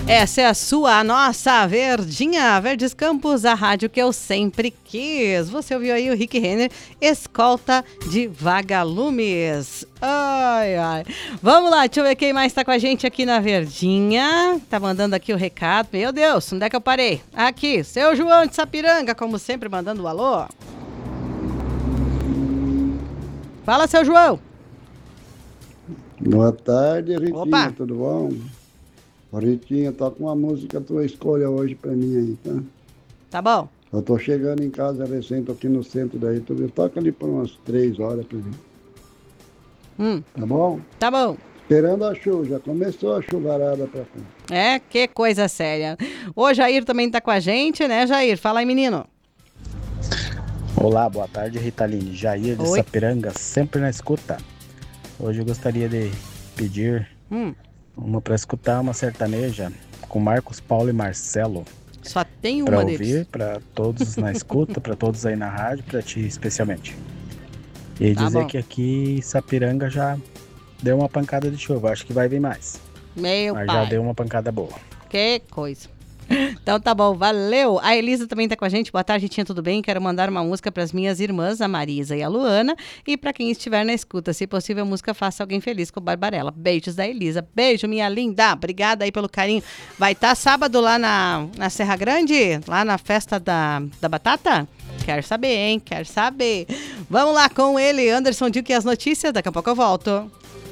Essa é a nossa Verdinha, Verdes Campos, a rádio que eu sempre quis. Você ouviu aí o Rick Renner, Escolta de Vagalumes. Ai, ai. Vamos lá, deixa eu ver quem mais tá com a gente aqui na Verdinha. Tá mandando aqui o recado. Meu Deus, onde é que eu parei? Aqui, seu João de Sapiranga, como sempre, mandando o alô. Fala, seu João. Boa tarde, Ritinha. Opa. Tudo bom? Ritinha, toca uma música tua escolha hoje pra mim aí, tá? Tá bom. Eu tô chegando em casa recente, tô aqui no centro daí, toca ali por umas 3 horas pra mim. Tá bom? Tá bom. Esperando a chuva, já começou a chuvarada pra cá. É, que coisa séria. O Jair também tá com a gente, né, Jair? Fala aí, menino. Olá, boa tarde, Ritaline. Jair de Sapiranga, sempre na escuta. Hoje eu gostaria de pedir uma para escutar uma sertaneja com Marcos Paulo e Marcelo. Só tem uma pra deles. ouvir, para todos na escuta, para todos aí na rádio, para ti especialmente. E Tá dizer bom. que aqui Sapiranga já deu uma pancada de chuva, acho que vai vir mais. Meu Mas pai. já deu uma pancada boa. Que coisa. Então tá bom, valeu. A Elisa também tá com a gente. Boa tarde, Tinha, tudo bem? Quero mandar uma música para as minhas irmãs, a Marisa e a Luana, e para quem estiver na escuta. Se possível, a música Faça Alguém Feliz com o Barbarella. Beijos da Elisa. Beijo, minha linda. Obrigada aí pelo carinho. Vai estar sábado lá na Serra Grande, lá na festa da Batata? Quero saber, hein? Quero saber. Vamos lá com ele, Anderson Duque, e as notícias. Daqui a pouco eu volto.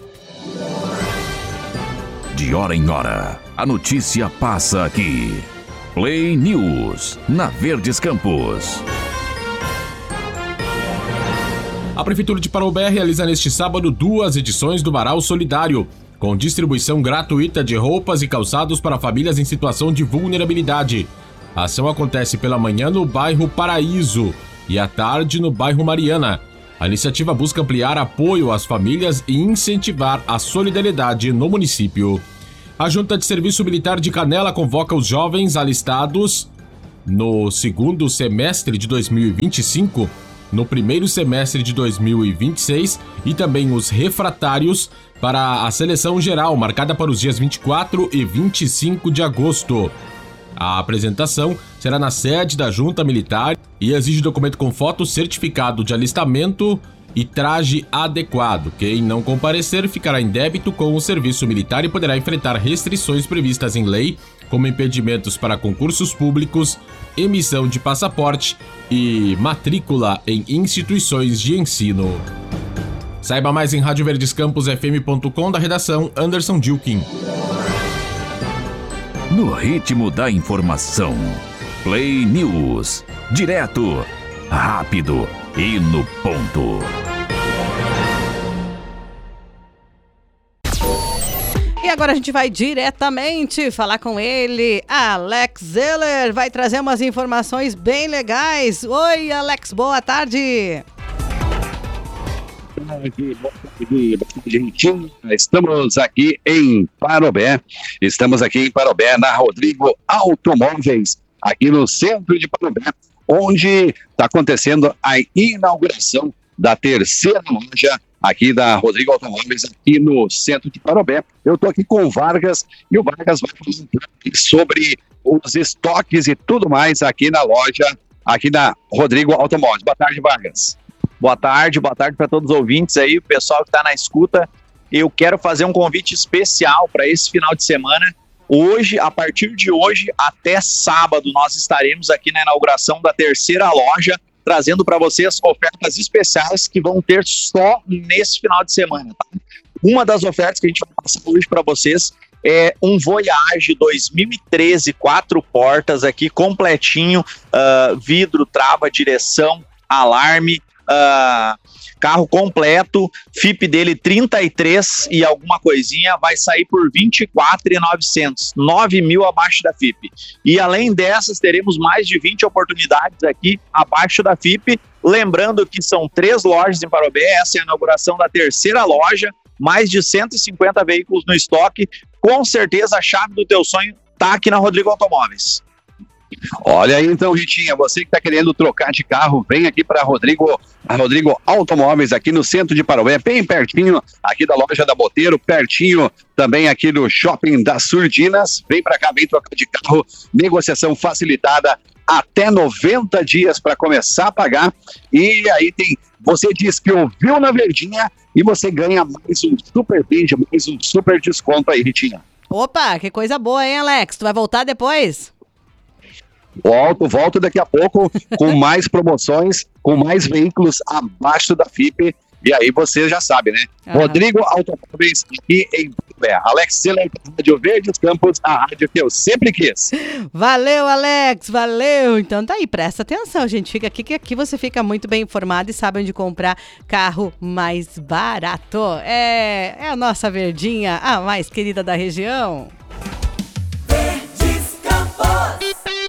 De hora em hora, a notícia passa aqui. Play News, na Verdes Campos. A Prefeitura de Parobé realiza neste sábado 2 edições do Varal Solidário, com distribuição gratuita de roupas e calçados para famílias em situação de vulnerabilidade. A ação acontece pela manhã no bairro Paraíso e à tarde no bairro Mariana. A iniciativa busca ampliar apoio às famílias e incentivar a solidariedade no município. A Junta de Serviço Militar de Canela convoca os jovens alistados no segundo semestre de 2025, no primeiro semestre de 2026 e também os refratários para a seleção geral, marcada para os dias 24 e 25 de agosto. A apresentação será na sede da Junta Militar e exige documento com foto, certificado de alistamento e traje adequado. Quem não comparecer ficará em débito com o serviço militar e poderá enfrentar restrições previstas em lei, como impedimentos para concursos públicos, emissão de passaporte e matrícula em instituições de ensino. Saiba mais em radioverdescamposfm.com, da redação Anderson Dilkin. No ritmo da informação, Play News, direto, rápido e no ponto. E agora a gente vai diretamente falar com ele, Alex Zeller, vai trazer umas informações bem legais. Oi, Alex, boa tarde. Estamos aqui em Parobé, na Rodrigo Automóveis, aqui no centro de Parobé, onde está acontecendo a inauguração da terceira loja aqui da Rodrigo Automóveis, aqui no centro de Parobé. Eu estou aqui com o Vargas, e o Vargas vai falar um pouco sobre os estoques e tudo mais aqui na loja, aqui da Rodrigo Automóveis. Boa tarde, Vargas. Boa tarde para todos os ouvintes aí, o pessoal que está na escuta. Eu quero fazer um convite especial para esse final de semana. Hoje, a partir de hoje até sábado, nós estaremos aqui na inauguração da terceira loja, trazendo para vocês ofertas especiais que vão ter só nesse final de semana. Tá? Uma das ofertas que a gente vai passar hoje para vocês é um Voyage 2013, 4 portas aqui, completinho, vidro, trava, direção, alarme, carro completo, FIP dele 33 e alguma coisinha, vai sair por 24.900, 9 mil abaixo da FIP. E além dessas, teremos mais de 20 oportunidades aqui abaixo da FIP. Lembrando que são 3 lojas em Parobé, essa é a inauguração da terceira loja, mais de 150 veículos no estoque. Com certeza a chave do teu sonho tá aqui na Rodrigo Automóveis. Olha aí então, Ritinha, você que está querendo trocar de carro, vem aqui para Rodrigo Automóveis, aqui no centro de Parobé, bem pertinho aqui da loja da Boteiro, pertinho também aqui do shopping das Surdinas. Vem para cá, vem trocar de carro, negociação facilitada, até 90 dias para começar a pagar. E aí você diz que ouviu na Verdinha e você ganha mais um super brinde, mais um super desconto aí, Ritinha. Opa, que coisa boa, hein, Alex? Tu vai voltar depois? Volto daqui a pouco com mais promoções, com mais veículos abaixo da FIP. E aí você já sabe, né? Rodrigo Automóveis aqui em Alex Seller, Rádio Verdes Campos, a rádio que eu sempre quis. Valeu, Alex, valeu. Então tá aí, presta atenção, gente. Fica aqui que aqui você fica muito bem informado e sabe onde comprar carro mais barato. É a nossa Verdinha, a mais querida da região. Verdes Campos.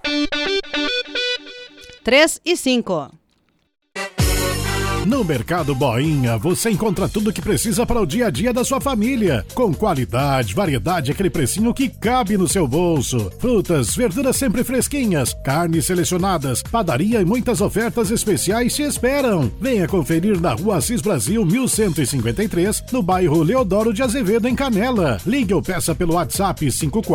3:05. No Mercado Boinha, você encontra tudo o que precisa para o dia a dia da sua família. Com qualidade, variedade, aquele precinho que cabe no seu bolso. Frutas, verduras sempre fresquinhas, carnes selecionadas, padaria e muitas ofertas especiais te esperam. Venha conferir na Rua Assis Brasil 1153, no bairro Leodoro de Azevedo, em Canela. Ligue ou peça pelo WhatsApp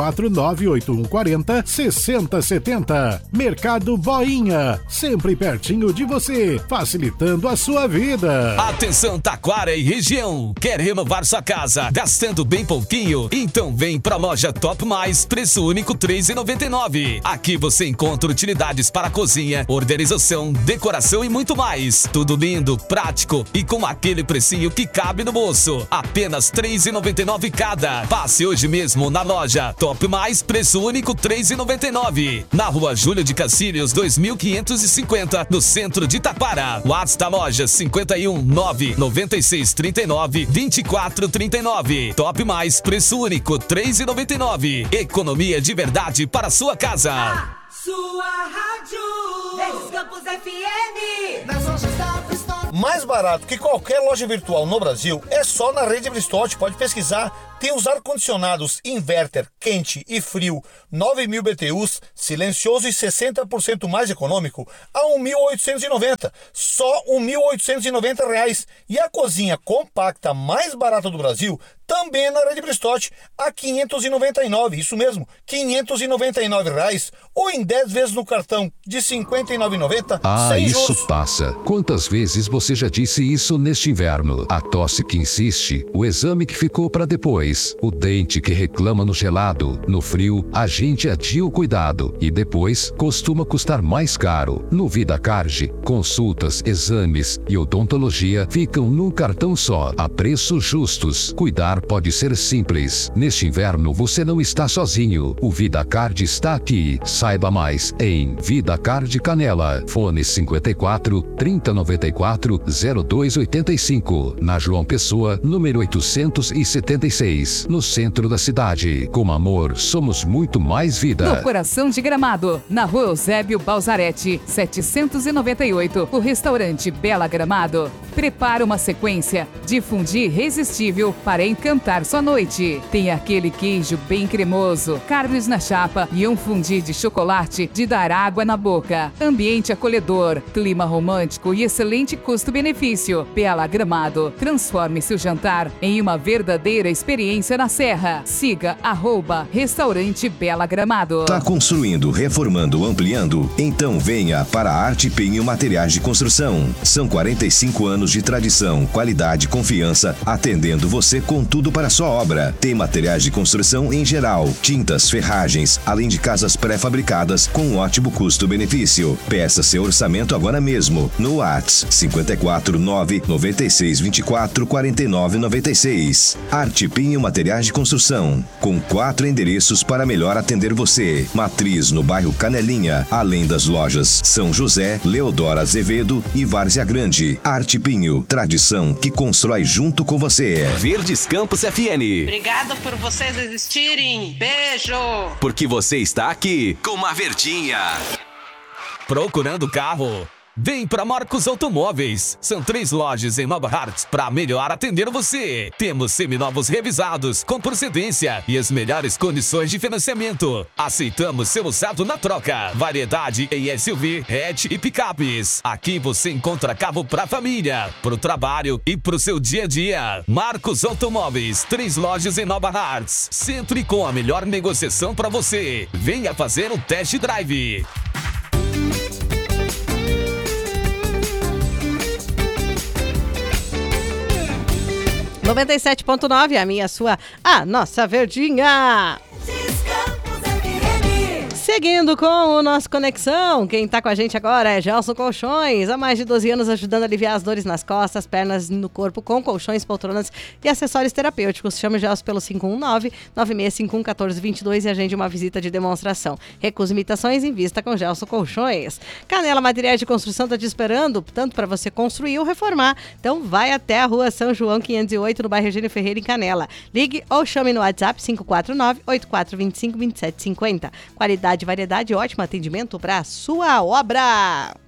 54981406070. Mercado Boinha, sempre pertinho de você, facilitando a sua vida. Atenção, Taquara e região. Quer renovar sua casa gastando bem pouquinho? Então vem pra loja Top Mais, preço único R$3,99. Aqui você encontra utilidades para cozinha, organização, decoração e muito mais. Tudo lindo, prático e com aquele precinho que cabe no bolso. Apenas R$3,99 cada. Passe hoje mesmo na loja Top Mais, preço único R$3,99. Na Rua Júlio de Cacílios, 2550, no centro de Taquara. WhatsApp da loja 51 996 39 24 39. Top Mais, preço único R$3,99. Economia de verdade para sua casa. Sua rádio Verdes Campos FM. Nas lojas da Bristol. Mais barato que qualquer loja virtual no Brasil é só na Rede Bristol. Pode pesquisar. Tem os ar-condicionados inverter, quente e frio, 9.000 BTUs, silencioso e 60% mais econômico, a R$1.890. Só R$1.890. E a cozinha compacta mais barata do Brasil, também na Rede Bristol, a R$599. Isso mesmo, R$599. Ou em 10 vezes no cartão de R$59,90. sem isso juros. passa. Quantas vezes você já disse isso neste inverno? A tosse que insiste, o exame que ficou para depois, o dente que reclama no gelado. No frio, a gente adia o cuidado e depois costuma custar mais caro. No VidaCard, consultas, exames e odontologia ficam num cartão só, a preços justos. Cuidar pode ser simples. Neste inverno você não está sozinho. O VidaCard está aqui. Saiba mais em VidaCard Canela. Fone 54 3094 0285. Na João Pessoa, número 876. No centro da cidade. Com amor, somos muito mais vida. No coração de Gramado, na Rua Eusébio Balzarete, 798, o restaurante Bela Gramado prepara uma sequência de fundi irresistível para encantar sua noite. Tem aquele queijo bem cremoso, carnes na chapa e um fundi de chocolate de dar água na boca. Ambiente acolhedor, clima romântico e excelente custo-benefício. Bela Gramado, transforme seu jantar em uma verdadeira experiência na Serra. Siga @restaurante Bela Gramado. Tá construindo, reformando, ampliando? Então venha para a Arte Pinho Materiais de Construção. São 45 anos de tradição, qualidade e confiança, atendendo você com tudo para a sua obra. Tem materiais de construção em geral, tintas, ferragens, além de casas pré-fabricadas com um ótimo custo-benefício. Peça seu orçamento agora mesmo no WhatsApp 54 9 96 24 49 96. Arte Pinho Materiais de Construção, com 4 endereços para melhor atender você. Matriz no bairro Canelinha, além das lojas São José, Leodoro Azevedo e Várzea Grande. Arte Pinho, tradição que constrói junto com você. Verdes Campos FM. Obrigada por vocês existirem. Beijo. Porque você está aqui com uma verdinha. Procurando carro? Vem para Marcos Automóveis. São 3 lojas em Nova Hartz para melhor atender você. Temos seminovos revisados com procedência e as melhores condições de financiamento. Aceitamos seu usado na troca. Variedade em SUV, hatch e picapes. Aqui você encontra carro para família, para o trabalho e para o seu dia a dia. Marcos Automóveis, 3 lojas em Nova Hartz. Sempre com a melhor negociação para você. Venha fazer um test drive. 97.9, a minha, sua, a nossa verdinha. Seguindo com o nosso Conexão, quem tá com a gente agora é Gelson Colchões, há mais de 12 anos ajudando a aliviar as dores nas costas, pernas e no corpo com colchões, poltronas e acessórios terapêuticos. Chame o Gelson pelo 519-9651-1422 e agende uma visita de demonstração. Recusa imitações, invista com Gelson Colchões. Canela Materiais de Construção tá te esperando, tanto para você construir ou reformar. Então vai até a rua São João 508, no bairro Eugênio Ferreira, em Canela. Ligue ou chame no WhatsApp 549-8425-2750. Qualidade, variedade e ótimo atendimento para a sua obra.